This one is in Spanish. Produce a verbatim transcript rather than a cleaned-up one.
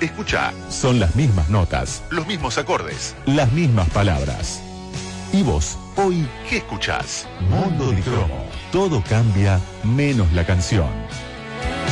Escucha. Son las mismas notas, Los mismos acordes. las mismas palabras. ¿Y vos, hoy, ¿Qué escuchás? Mundo Dicromo? Todo cambia menos la canción.